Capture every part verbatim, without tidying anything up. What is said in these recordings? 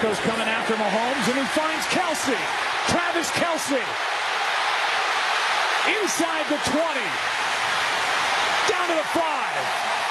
Broncos coming after Mahomes, and he finds Kelce. Travis Kelce. Inside the twenty. Down to the five.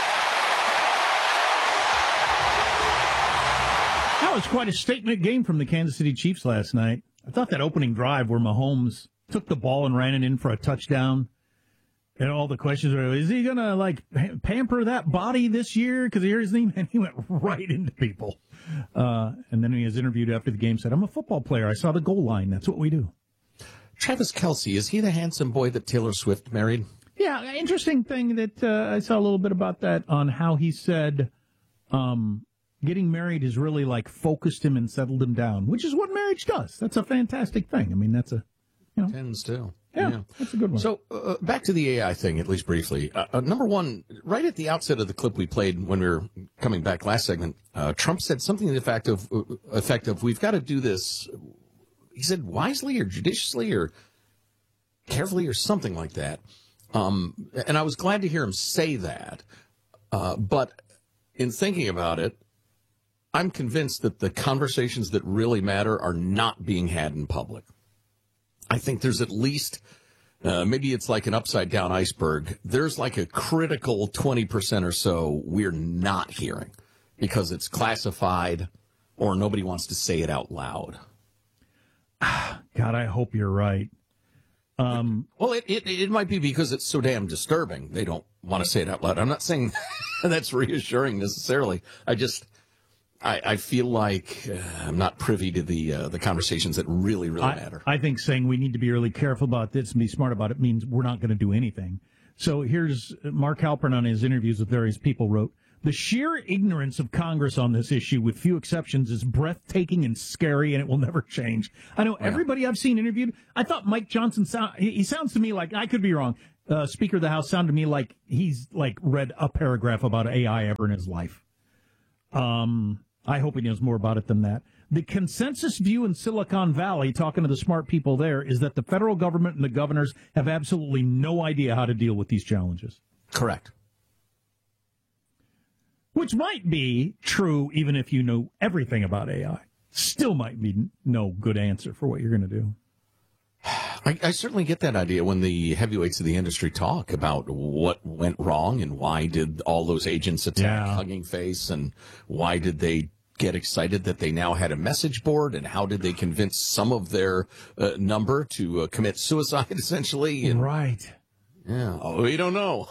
That was quite a statement game from the Kansas City Chiefs last night. I thought that opening drive where Mahomes took the ball and ran it in for a touchdown. And all the questions were, is he going to, like, pamper that body this year? Because here's his name, and he went right into people. Uh, and then he was interviewed after the game, said, I'm a football player. I saw the goal line. That's what we do. Travis Kelce, is he the handsome boy that Taylor Swift married? Yeah, interesting thing that uh, I saw a little bit about that on how he said um, getting married has really, like, focused him and settled him down, which is what marriage does. That's a fantastic thing. I mean, that's a, you know. Tends to. Yeah, yeah, that's a good one. So uh, back to the A I thing, at least briefly. Uh, uh, number one, right at the outset of the clip we played when we were coming back last segment, uh, Trump said something to the effect of, uh, effect of, we've got to do this, he said wisely or judiciously or carefully or something like that. Um, and I was glad to hear him say that. Uh, but in thinking about it, I'm convinced that the conversations that really matter are not being had in public. I think there's at least, uh, maybe it's like an upside-down iceberg. There's like a critical twenty percent or so we're not hearing because it's classified or nobody wants to say it out loud. God, I hope you're right. Um, well, it, it it might be because it's so damn disturbing. They don't want to say it out loud. I'm not saying that's reassuring necessarily. I just... I, I feel like uh, I'm not privy to the uh, the conversations that really, really I, matter. I think saying we need to be really careful about this and be smart about it means we're not going to do anything. So here's Mark Halpern on his interviews with various people wrote, the sheer ignorance of Congress on this issue, with few exceptions, is breathtaking and scary, and it will never change. I know everybody I've seen interviewed, I thought Mike Johnson, sound, he, he sounds to me like, I could be wrong, uh, Speaker of the House sounded to me like he's like read a paragraph about A I ever in his life. Um... I hope he knows more about it than that. The consensus view in Silicon Valley, talking to the smart people there, is that the federal government and the governors have absolutely no idea how to deal with these challenges. Correct. Which might be true even if you know everything about A I. Still might be no good answer for what you're going to do. I, I certainly get that idea when the heavyweights of the industry talk about what went wrong and why did all those agents attack yeah. Hugging Face and why did they get excited that they now had a message board and how did they convince some of their uh, number to uh, commit suicide essentially. And, right. Yeah. Oh, we don't know.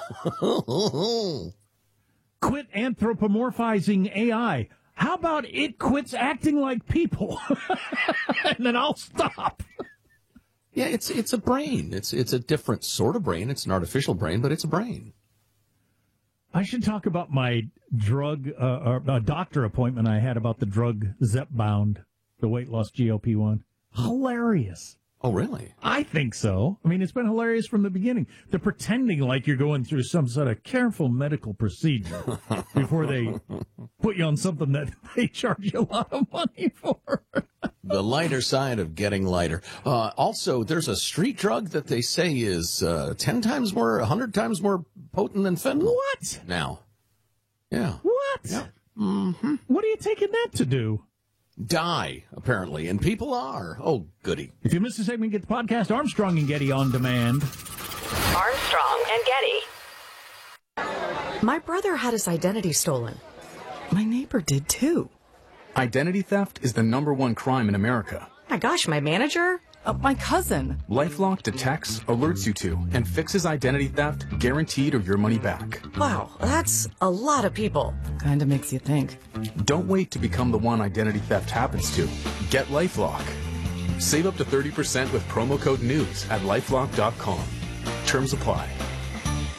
Quit anthropomorphizing A I. How about it quits acting like people? And then I'll stop. Yeah, it's it's a brain. It's it's a different sort of brain. It's an artificial brain, but it's a brain. I should talk about my drug, uh, uh, doctor appointment I had about the drug Zepbound, the weight loss G L P one. Hilarious. Oh, really? I think so. I mean, it's been hilarious from the beginning. They're pretending like you're going through some sort of careful medical procedure before they put you on something that they charge you a lot of money for. The lighter side of getting lighter. Uh, also, there's a street drug that they say is uh, ten times more, one hundred times more potent than fentanyl. What? Now. Yeah. What? Yeah. Mm-hmm. What are you taking that to do? Die, apparently, and people are. Oh, goody. If you missed a segment, get the podcast Armstrong and Getty on demand. Armstrong and Getty. My brother had his identity stolen. My neighbor did too. Identity theft is the number one crime in America. My gosh, my manager? Uh, my cousin. LifeLock detects, alerts you to, and fixes identity theft, guaranteed or your money back. Wow, that's a lot of people. Kinda makes you think. Don't wait to become the one identity theft happens to. Get LifeLock. Save up to thirty percent with promo code NEWS at lifelock dot com. Terms apply.